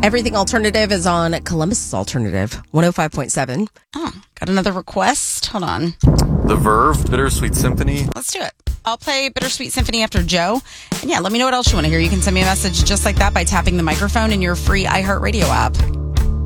Everything Alternative is on Columbus Alternative, 105.7. Oh, got another request. Hold on. The Verve, Bittersweet Symphony. Let's do it. I'll play Bittersweet Symphony after Joe. And yeah, let me know what else you want to hear. You can send me a message just like that by tapping the microphone in your free iHeartRadio app.